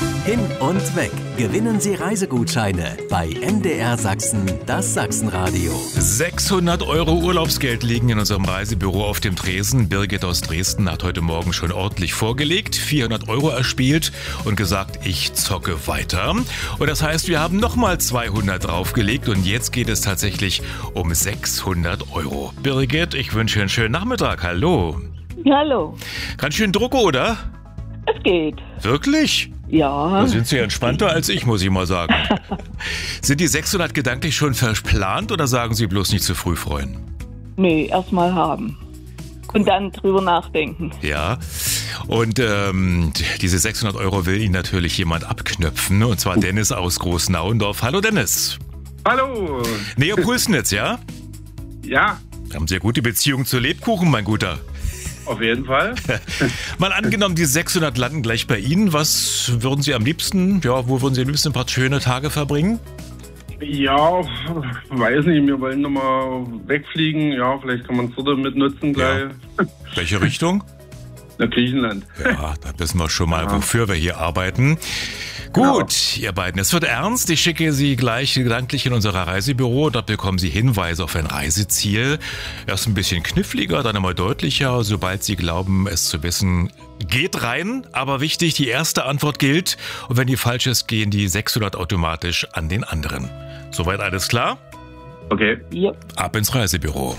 Hin und weg. Gewinnen Sie Reisegutscheine bei MDR Sachsen, das Sachsenradio. 600 € Urlaubsgeld liegen in unserem Reisebüro auf dem Tresen. Birgit aus Dresden hat heute Morgen schon ordentlich vorgelegt, 400 € erspielt und gesagt, ich zocke weiter. Und das heißt, wir haben nochmal 200 draufgelegt und jetzt geht es tatsächlich um 600 €. Birgit, ich wünsche einen schönen Nachmittag. Hallo. Hallo. Ganz schön Druck, oder? Es geht. Wirklich? Ja. Da sind Sie entspannter als ich, muss ich mal sagen. Sind die 600 gedanklich schon verplant oder sagen Sie bloß nicht zu früh freuen? Nee, erstmal haben. Und dann drüber nachdenken. Ja, und diese 600 € will Ihnen natürlich jemand abknöpfen, und zwar Dennis aus Großnauendorf. Hallo Dennis. Hallo. Näher Pulsnitz, ja? Ja, Haben Sie ja gute Beziehung zu Lebkuchen, mein Guter. auf jeden Fall. Mal angenommen, die 600 landen gleich bei Ihnen. Was würden Sie am liebsten, wo würden Sie am liebsten ein paar schöne Tage verbringen? Ja, weiß nicht, wir wollen nochmal wegfliegen. Ja, vielleicht kann man es dort mit nutzen gleich. Welche Richtung? Nach Griechenland. Ja, da wissen wir schon mal, wofür wir hier arbeiten. Gut, ihr beiden, es wird ernst. Ich schicke Sie gleich gedanklich in unser Reisebüro. Dort bekommen Sie Hinweise auf ein Reiseziel. Erst ein bisschen kniffliger, dann einmal deutlicher. Sobald Sie glauben, es zu wissen, geht rein. Aber wichtig, die erste Antwort gilt. Und wenn die falsch ist, gehen die 600 automatisch an den anderen. Soweit alles klar? Okay. Ja. Ab ins Reisebüro.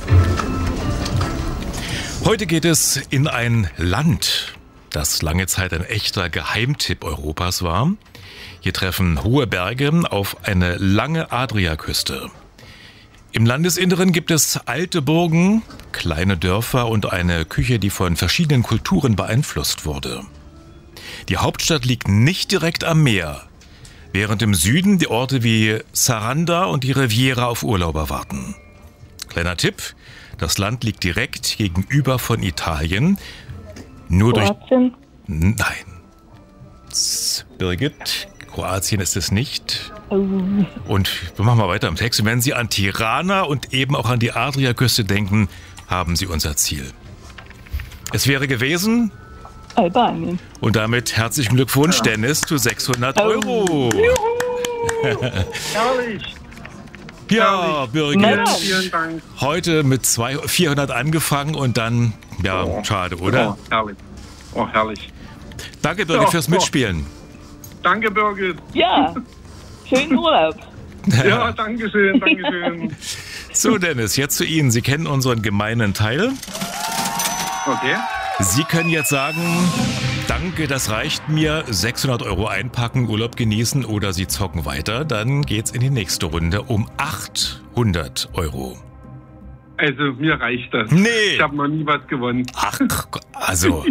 Heute geht es in ein Land, das lange Zeit ein echter Geheimtipp Europas war. Hier treffen hohe Berge auf eine lange Adriaküste. Im Landesinneren gibt es alte Burgen, kleine Dörfer und eine Küche, die von verschiedenen Kulturen beeinflusst wurde. Die Hauptstadt liegt nicht direkt am Meer, während im Süden die Orte wie Saranda und die Riviera auf Urlauber warten. Kleiner Tipp, das Land liegt direkt gegenüber von Italien. Nur Kroatien? Nein. Birgit, Kroatien ist es nicht. Und wir machen mal weiter im Text. Wenn Sie an Tirana und eben auch an die Adriaküste denken, haben Sie unser Ziel. Es wäre gewesen... Albanien. Und damit herzlichen Glückwunsch, Dennis, zu 600 €. Herrlich. Ja, Birgit. Ja. Vielen Dank. Heute mit 400 angefangen und dann, schade, oder? Oh, herrlich. Oh, herrlich. Danke, Birgit, fürs Mitspielen. Danke, Birgit. Ja. Schönen Urlaub. Ja, danke schön, danke schön. So, Dennis, jetzt zu Ihnen. Sie kennen unseren gemeinen Teil. Okay. Sie können jetzt sagen, danke, das reicht mir, 600 € einpacken, Urlaub genießen oder Sie zocken weiter. Dann geht's in die nächste Runde um 800 €. Also, mir reicht das. Nee. Ich habe noch nie was gewonnen. Ach, also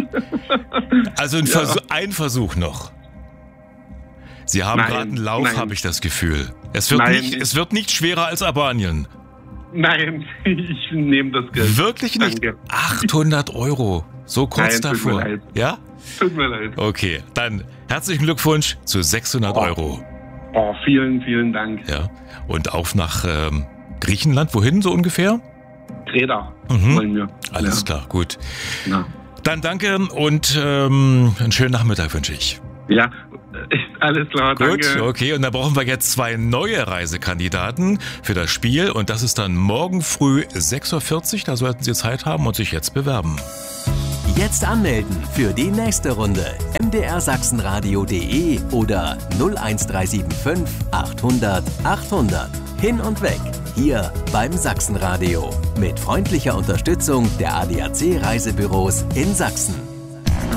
ein Versuch noch. Sie haben Nein, gerade einen Lauf, nein. habe ich das Gefühl. Es Nein. wird nicht schwerer als Albanien. Nein, ich nehme das Geld. Wirklich nicht? Danke. 800 €. So kurz Nein, tut davor. mir leid. Ja? Tut mir leid. Okay, dann herzlichen Glückwunsch zu 600 €. Oh, vielen, vielen Dank. Ja. Und auf nach Griechenland. Wohin so ungefähr? Kreta wollen wir. Alles klar, gut. Ja. Dann danke und einen schönen Nachmittag wünsche ich. Ja, alles klar, Gut, danke. okay. Und dann brauchen wir jetzt 2 neue Reisekandidaten für das Spiel. Und das ist dann morgen früh 6:40 Uhr. Da sollten Sie Zeit haben und sich jetzt bewerben. Jetzt anmelden für die nächste Runde. mdrsachsenradio.de oder 01375 800 800. Hin und weg. Hier beim Sachsenradio. Mit freundlicher Unterstützung der ADAC Reisebüros in Sachsen.